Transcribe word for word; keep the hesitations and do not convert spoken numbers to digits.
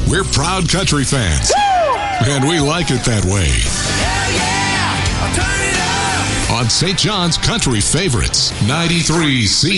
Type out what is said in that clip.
We're proud country fans. Woo! And we like it that way. Hell yeah! I'll turn it up! On Saint John's Country Favorites, ninety-three C